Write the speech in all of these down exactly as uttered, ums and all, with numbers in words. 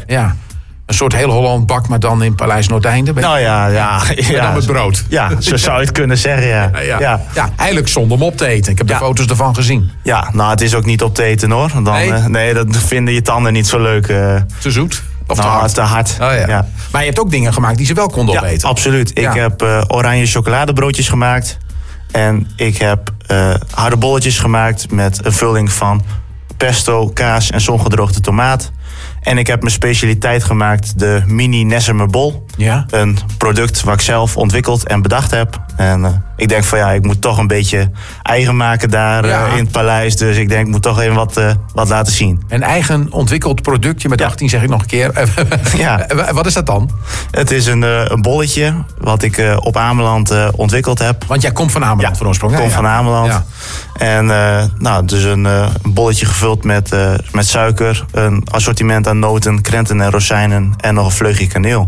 Ja. Een soort heel Holland bak, maar dan in Paleis Noordeinde. Nou ja, ja. En ja. dan met brood. Ja, zo zou je het kunnen zeggen, ja. Ja, ja. ja. ja eigenlijk zonder om op te eten. Ik heb Ja. de foto's ervan gezien. Ja, nou, het is ook niet op te eten, hoor. Dan, Nee? uh, nee, dat vinden je tanden niet zo leuk. Uh, Te zoet? Of nou, te hard? te hard. Oh, ja. Ja. Maar je hebt ook dingen gemaakt die ze wel konden Ja, opeten. absoluut. Ja. Ik heb uh, oranje chocoladebroodjes gemaakt. En ik heb uh, harde bolletjes gemaakt met een vulling van pesto, kaas en zongedroogde tomaat. En ik heb mijn specialiteit gemaakt, de mini Nessemer bol. Ja. Een product wat ik zelf ontwikkeld en bedacht heb. En uh, ik denk van ja, ik moet toch een beetje eigen maken daar Ja. uh, in het paleis. Dus ik denk, ik moet toch even wat, uh, wat laten zien. Een eigen ontwikkeld productje met Ja. achttien, zeg ik nog een keer. Ja. Wat is dat dan? Het is een, uh, een bolletje wat ik uh, op Ameland uh, ontwikkeld heb. Want jij komt van Ameland Ja, van oorsprong. Ik kom Ja, van ja. Ameland. Ja. En uh, nou, dus een, uh, een bolletje gevuld met, uh, met suiker, een assortiment aan noten, krenten en rozijnen en nog een vleugje kaneel.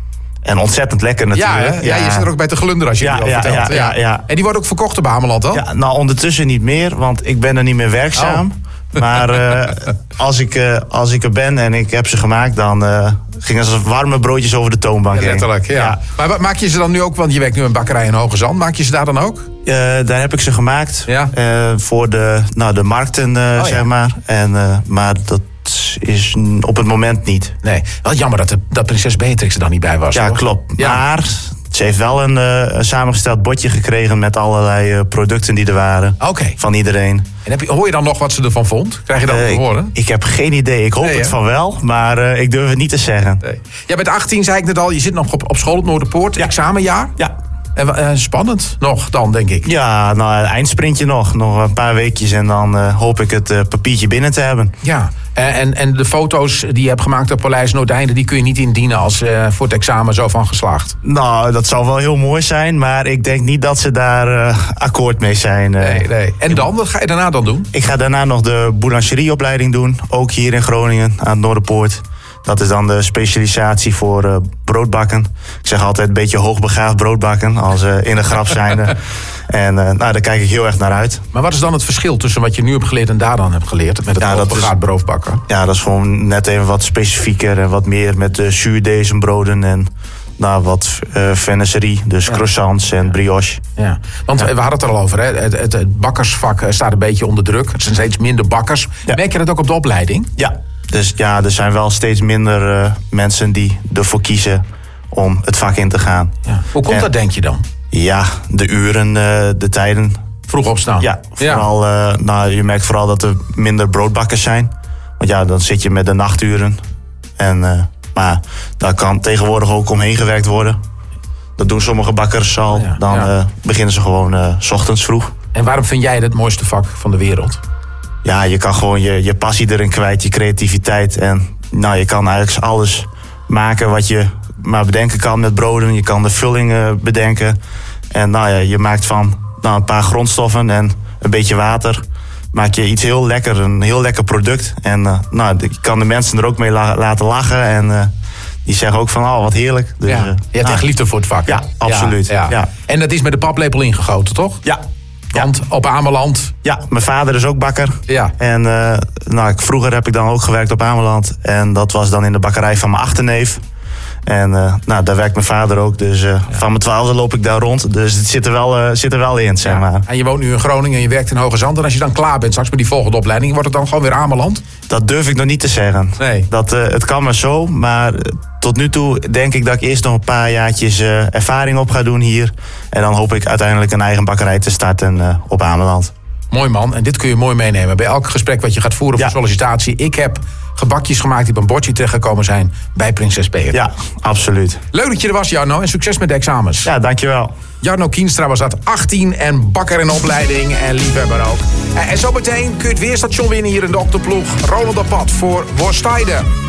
En ontzettend lekker Ja, natuurlijk. hè? Ja, je zit er ook bij te glunderen als je Ja, het al ja, vertelt. ja, ja, ja. En die wordt ook verkocht op Ameland, dan? Ja, nou, ondertussen niet meer, want ik ben er niet meer werkzaam. Oh. Maar uh, als, ik, uh, als ik er ben en ik heb ze gemaakt, dan uh, gingen ze als warme broodjes over de toonbank Ja, heen. letterlijk, ja. Ja. Maar wat maak je ze dan nu ook, want je werkt nu in bakkerij in Hoge Zand. Maak je ze daar dan ook? Uh, daar heb ik ze gemaakt Ja. uh, voor de, nou, de markten, uh, ja. zeg maar. En, uh, maar dat is op het moment niet. Nee, wel jammer dat, de, dat prinses Beatrix er dan niet bij was. Ja, hoor. klopt. Ja. Maar ze heeft wel een, uh, een samengesteld bordje gekregen met allerlei uh, producten die er waren. Oké. Van iedereen. En heb je, hoor je dan nog wat ze ervan vond? Krijg je dat Uh, te ik, horen? ik heb geen idee. Ik hoop Nee, het hè? van wel, maar uh, ik durf het niet te zeggen. Nee. Jij bent achttien, zei ik net al. Je zit nog op, op school op Noorderpoort. Ja. Examenjaar. Ja. En, uh, spannend nog dan, denk ik. Ja, nou, een eindsprintje nog. Nog een paar weekjes en dan uh, hoop ik het uh, papiertje binnen te hebben. Ja, en, en, en de foto's die je hebt gemaakt op Paleis Noordeinde, die kun je niet indienen als uh, voor het examen zo van geslaagd. Nou, dat zou wel heel mooi zijn, maar ik denk niet dat ze daar uh, akkoord mee zijn. Uh, Nee, nee. En dan? Wat ga je daarna dan doen? Ik ga daarna nog de boulangerieopleiding doen, ook hier in Groningen aan het Noorderpoort. Dat is dan de specialisatie voor uh, broodbakken. Ik zeg altijd een beetje hoogbegaafd broodbakken, als uh, in de grap zijnde. En uh, nou, daar kijk ik heel erg naar uit. Maar wat is dan het verschil tussen wat je nu hebt geleerd en daar dan hebt geleerd? Met het Ja, dat hoogbegaafd is- broodbakken. Ja, dat is gewoon net even wat specifieker en wat meer met de zuurdezenbroden en nou, wat uh, venneserie, dus croissants en brioche. Ja. Want we hadden het er al over, hè? Het, het, het bakkersvak eh, staat een beetje onder druk. Het zijn steeds minder bakkers. Ja. Merk je dat ook op de opleiding? Ja, dus ja, er zijn wel steeds minder uh, mensen die ervoor kiezen om het vak in te gaan. Ja. Hoe komt En- dat, denk je dan? Ja, de uren, uh, de tijden. Vroeg opstaan. Ja, vooral, uh, nou, je merkt vooral dat er minder broodbakkers zijn. Want ja, dan zit je met de nachturen. En, uh, maar daar kan tegenwoordig ook omheen gewerkt worden. Dat doen sommige bakkers al. Ja, Dan ja. uh, beginnen ze gewoon uh, 's ochtends vroeg. En waarom vind jij het het mooiste vak van de wereld? Ja, je kan gewoon je, je passie erin kwijt, je creativiteit. En nou, je kan eigenlijk alles maken wat je maar bedenken kan met broden. Je kan de vullingen bedenken. En nou ja, je maakt van nou, een paar grondstoffen en een beetje water, maak je iets heel lekker, een heel lekker product. En uh, nou, je kan de mensen er ook mee la- laten lachen. En uh, die zeggen ook van, oh, wat heerlijk. Dus, Ja. uh, Je hebt nou, echt liefde voor het vak. hè? Ja, absoluut. Ja. En dat is met de paplepel ingegoten, toch? Ja. Ja. Want op Ameland. Ja, mijn vader is ook bakker. Ja. En uh, nou, ik- vroeger heb ik dan ook gewerkt op Ameland. En dat was dan in de bakkerij van mijn achterneef. En uh, nou, daar werkt mijn vader ook. Dus uh, van mijn twaalfde loop ik daar rond. Dus het zit er wel, uh, zit er wel in, zeg maar. En je woont nu in Groningen en je werkt in Hoge Zand. En als je dan klaar bent straks met die volgende opleiding, wordt het dan gewoon weer Ameland? Dat durf ik nog niet te zeggen. Nee. Dat, uh, het kan maar zo. Maar uh, tot nu toe denk ik dat ik eerst nog een paar jaartjes uh, ervaring op ga doen hier. En dan hoop ik uiteindelijk een eigen bakkerij te starten uh, op Ameland. Mooi man. En dit kun je mooi meenemen bij elk gesprek wat je gaat voeren voor Ja. sollicitatie. Ik heb gebakjes gemaakt die op een bordje terechtgekomen zijn bij Prinses Beatrix. Ja, absoluut. Leuk dat je er was, Jarno. En succes met de examens. Ja, dankjewel. Jarno Kienstra was dat, achttien en bakker in opleiding en liefhebber ook. En, en zometeen kun je het weerstation winnen hier in de Octoploeg. Ronald de Pad voor Worstijden.